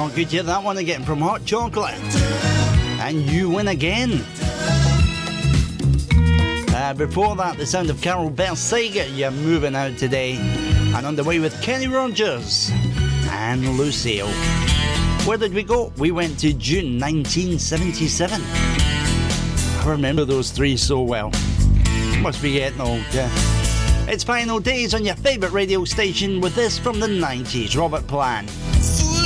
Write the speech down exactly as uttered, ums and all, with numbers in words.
Oh, good to hear that one again from Hot Chocolate. And You Win Again. Uh, before that, the sound of Carol Bersaga, You're Moving Out Today. And on the way with Kenny Rogers and Lucille. Where did we go? We went to June nineteen seventy-seven. I remember those three so well. Must be getting old, yeah. It's Final Days on your favourite radio station with this from the nineties, Robert Plant.